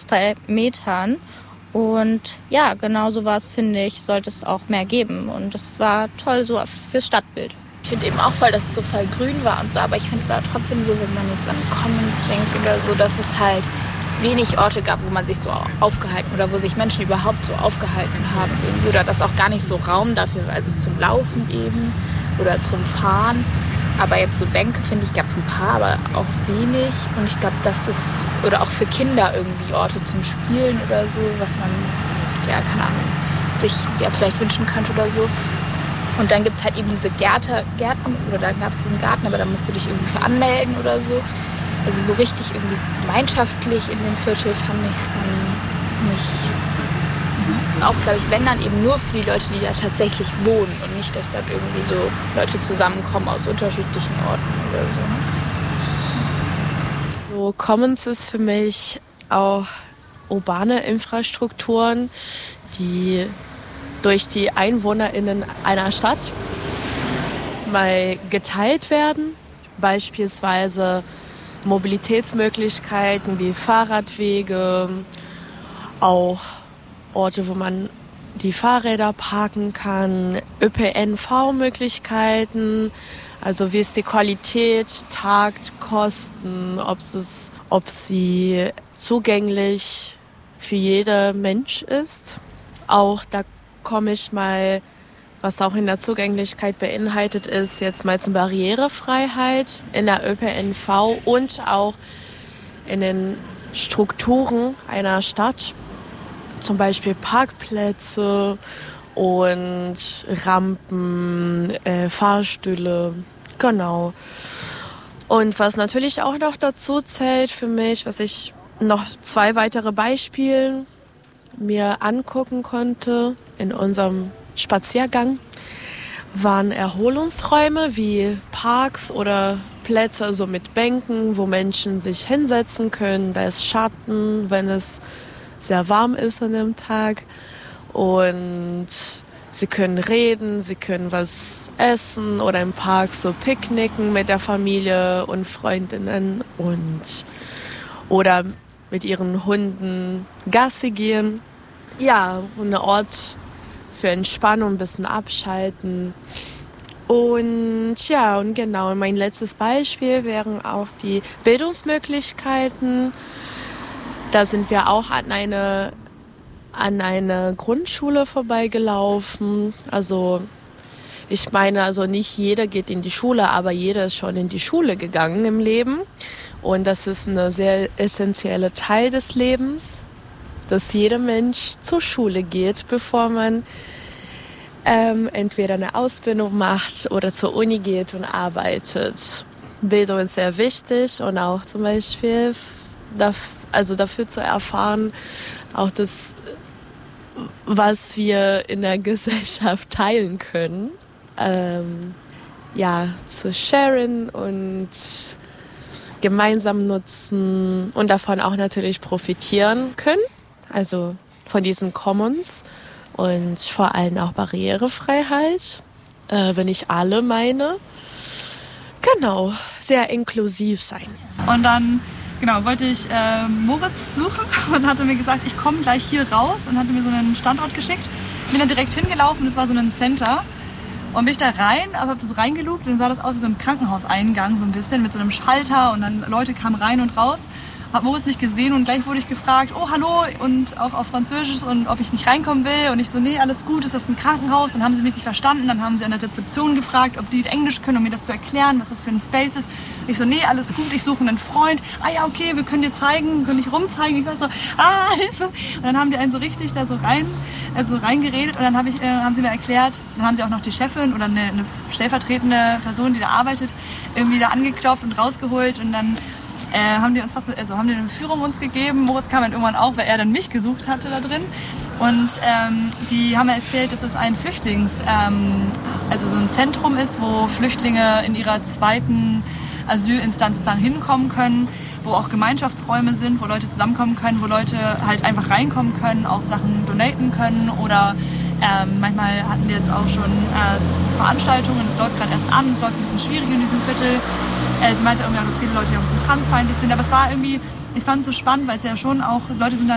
3 Metern. Und ja, genau sowas, finde ich, sollte es auch mehr geben. Und das war toll so fürs Stadtbild. Ich finde eben auch voll, dass es so voll grün war und so, aber ich finde es aber trotzdem so, wenn man jetzt an Commons denkt oder so, dass es halt wenig Orte gab, wo man sich so aufgehalten oder wo sich Menschen überhaupt so aufgehalten haben irgendwie, oder dass auch gar nicht so Raum dafür war, also zum Laufen eben oder zum Fahren. Aber jetzt so Bänke, finde ich, gab es ein paar, aber auch wenig. Und ich glaube, das ist, oder auch für Kinder irgendwie Orte zum Spielen oder so, was man, ja, keine Ahnung, sich ja vielleicht wünschen könnte oder so. Und dann gibt es halt eben diese Gärten, oder da gab es diesen Garten, aber da musst du dich irgendwie für anmelden oder so. Also so richtig irgendwie gemeinschaftlich in dem Viertel fand ich es dann nicht. Und auch, glaube ich, wenn dann eben nur für die Leute, die da tatsächlich wohnen und nicht, dass dann irgendwie so Leute zusammenkommen aus unterschiedlichen Orten oder so. So Commons ist für mich auch urbane Infrastrukturen, die durch die EinwohnerInnen einer Stadt mal geteilt werden. Beispielsweise Mobilitätsmöglichkeiten wie Fahrradwege, auch Orte, wo man die Fahrräder parken kann, ÖPNV-Möglichkeiten, also wie ist die Qualität, Takt, Kosten, ob sie zugänglich für jeden Mensch ist. Auch da komme ich mal, was auch in der Zugänglichkeit beinhaltet ist, jetzt mal zur Barrierefreiheit in der ÖPNV und auch in den Strukturen einer Stadt. Zum Beispiel Parkplätze und Rampen, Fahrstühle, genau. Und was natürlich auch noch dazu zählt für mich, was ich noch 2 weitere Beispiele mir angucken konnte in unserem Spaziergang, waren Erholungsräume wie Parks oder Plätze also mit Bänken, wo Menschen sich hinsetzen können. Da ist Schatten, wenn es sehr warm ist an dem Tag. Und sie können reden, sie können was essen oder im Park so picknicken mit der Familie und Freundinnen oder mit ihren Hunden Gassi gehen. Ja, ein Ort für Entspannung, ein bisschen abschalten. Und ja, und genau, mein letztes Beispiel wären auch die Bildungsmöglichkeiten. Da sind wir auch an eine Grundschule vorbeigelaufen. Also ich meine, also nicht jeder geht in die Schule, aber jeder ist schon in die Schule gegangen im Leben. Und das ist ein sehr essentieller Teil des Lebens, dass jeder Mensch zur Schule geht, bevor man entweder eine Ausbildung macht oder zur Uni geht und arbeitet. Bildung ist sehr wichtig und auch zum Beispiel dafür zu erfahren, auch das, was wir in der Gesellschaft teilen können, zu sharen und gemeinsam nutzen und davon auch natürlich profitieren können, also von diesen Commons und vor allem auch Barrierefreiheit, wenn ich alle meine. Genau, sehr inklusiv sein. Und dann wollte ich Moritz suchen und hatte mir gesagt, ich komme gleich hier raus und hatte mir so einen Standort geschickt. Bin dann direkt hingelaufen, das war so ein Center. Und bin ich da rein, aber habe so reingelugt und dann sah das aus wie so ein Krankenhauseingang, so ein bisschen mit so einem Schalter und dann Leute kamen rein und raus. Hab Moritz nicht gesehen und gleich wurde ich gefragt, oh hallo, und auch auf Französisch und ob ich nicht reinkommen will. Und ich so, nee, alles gut, ist das ein Krankenhaus? Dann haben sie mich nicht verstanden, dann haben sie an der Rezeption gefragt, ob die Englisch können, um mir das zu erklären, was das für ein Space ist. Und ich so, nee, alles gut, ich suche einen Freund. Ah ja, okay, wir können dir zeigen, wir können dich rumzeigen. Ich war so, Hilfe. Und dann haben die einen so richtig da so reingeredet und dann haben sie mir erklärt, dann haben sie auch noch die Chefin oder eine stellvertretende Person, die da arbeitet, irgendwie da angeklopft und rausgeholt und dann haben die eine Führung uns gegeben. Moritz kam dann irgendwann auch, weil er dann mich gesucht hatte da drin. Und die haben mir erzählt, dass es ein also so ein Zentrum ist, wo Flüchtlinge in ihrer zweiten Asylinstanz sozusagen hinkommen können, wo auch Gemeinschaftsräume sind, wo Leute zusammenkommen können, wo Leute halt einfach reinkommen können, auch Sachen donaten können oder manchmal hatten die jetzt auch schon Veranstaltungen, es läuft gerade erst an, es läuft ein bisschen schwierig in diesem Viertel. Sie meinte irgendwie auch, dass viele Leute ja ein bisschen transfeindlich sind, aber es war irgendwie, ich fand es so spannend, weil es ja schon auch, Leute sind da